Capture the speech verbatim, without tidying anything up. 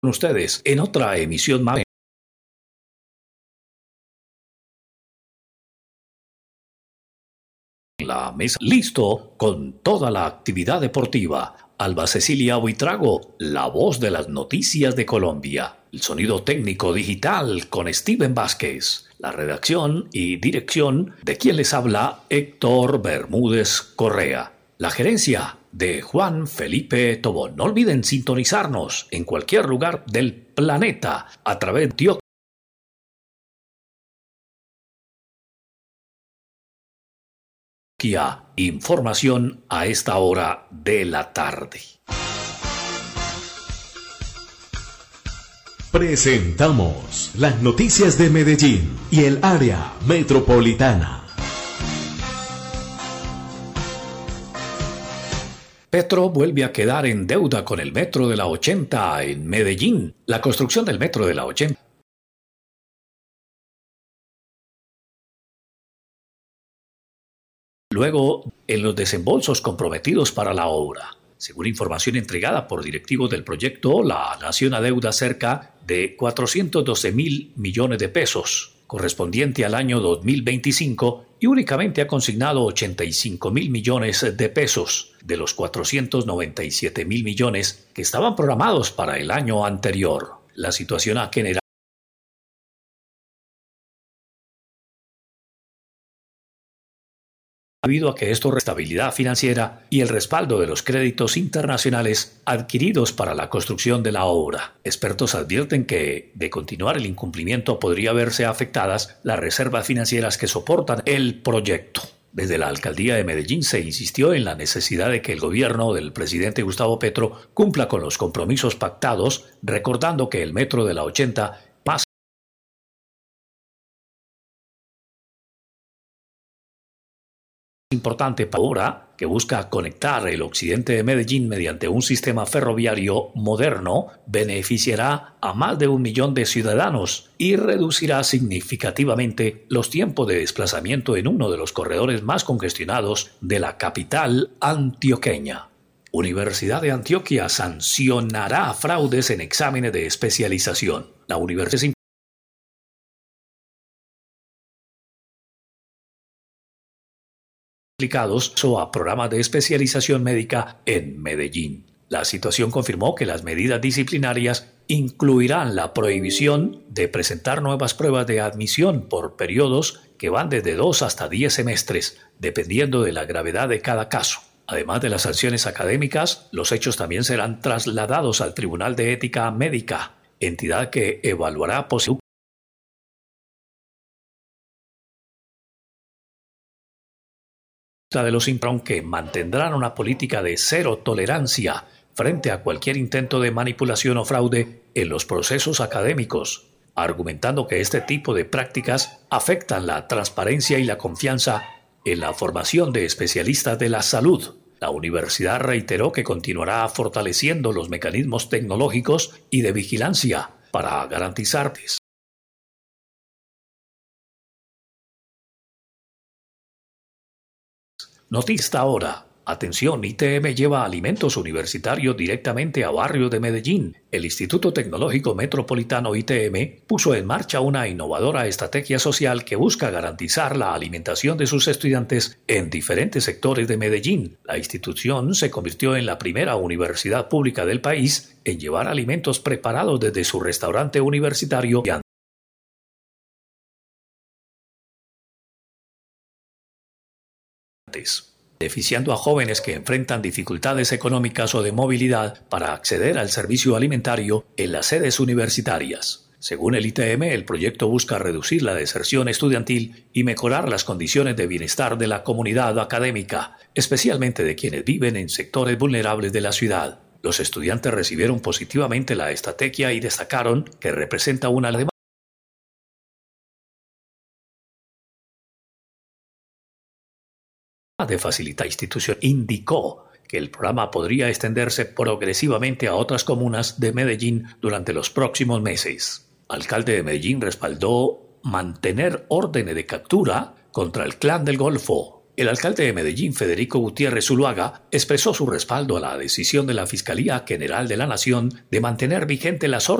ustedes en otra emisión más. La mesa listo con toda la actividad deportiva. Alba Cecilia Buitrago, la voz de las noticias de Colombia. El sonido técnico digital con Steven Vázquez. La redacción y dirección de quien les habla Héctor Bermúdez Correa. La gerencia de Juan Felipe Tobón. No olviden sintonizarnos en cualquier lugar del planeta a través de Antioquia. Información a esta hora de la tarde. Presentamos las noticias de Medellín y el área metropolitana. Petro vuelve a quedar en deuda con el metro de la ochenta en Medellín. La construcción del metro de la ochenta luego en los desembolsos comprometidos para la obra. Según información entregada por directivos del proyecto, la nación adeuda cerca de cuatrocientos doce mil millones de pesos, correspondiente al año dos mil veinticinco, y únicamente ha consignado ochenta y cinco mil millones de pesos de los cuatrocientos noventa y siete mil millones que estaban programados para el año anterior. La situación ha generado debido a que esto restabilidad financiera y el respaldo de los créditos internacionales adquiridos para la construcción de la obra. Expertos advierten que, de continuar el incumplimiento, podría verse afectadas las reservas financieras que soportan el proyecto. Desde la alcaldía de Medellín se insistió en la necesidad de que el gobierno del presidente Gustavo Petro cumpla con los compromisos pactados, recordando que el metro de la ochenta pasa importante para ahora que busca conectar el occidente de Medellín mediante un sistema ferroviario moderno, beneficiará a más de un millón de ciudadanos y reducirá significativamente los tiempos de desplazamiento en uno de los corredores más congestionados de la capital antioqueña. Universidad de Antioquia sancionará fraudes en exámenes de especialización. La universidad aplicados a programas de especialización médica en Medellín. La situación confirmó que las medidas disciplinarias incluirán la prohibición de presentar nuevas pruebas de admisión por periodos que van desde dos hasta diez semestres, dependiendo de la gravedad de cada caso. Además de las sanciones académicas, los hechos también serán trasladados al Tribunal de Ética Médica, entidad que evaluará posibles de los Intron que mantendrán una política de cero tolerancia frente a cualquier intento de manipulación o fraude en los procesos académicos, argumentando que este tipo de prácticas afectan la transparencia y la confianza en la formación de especialistas de la salud. La universidad reiteró que continuará fortaleciendo los mecanismos tecnológicos y de vigilancia para garantizar Noticia ahora. Atención, I T M lleva alimentos universitarios directamente a barrios de Medellín. El Instituto Tecnológico Metropolitano I T M puso en marcha una innovadora estrategia social que busca garantizar la alimentación de sus estudiantes en diferentes sectores de Medellín. La institución se convirtió en la primera universidad pública del país en llevar alimentos preparados desde su restaurante universitario y beneficiando a jóvenes que enfrentan dificultades económicas o de movilidad para acceder al servicio alimentario en las sedes universitarias. Según el I T M, el proyecto busca reducir la deserción estudiantil y mejorar las condiciones de bienestar de la comunidad académica, especialmente de quienes viven en sectores vulnerables de la ciudad. Los estudiantes recibieron positivamente la estrategia y destacaron que representa una demanda de facilitar. La institución indicó que el programa podría extenderse progresivamente a otras comunas de Medellín durante los próximos meses. El alcalde de Medellín respaldó mantener órdenes de captura contra el Clan del Golfo El alcalde de Medellín, Federico Gutiérrez Zuluaga, expresó su respaldo a la decisión de la Fiscalía General de la Nación de mantener vigente las órdenes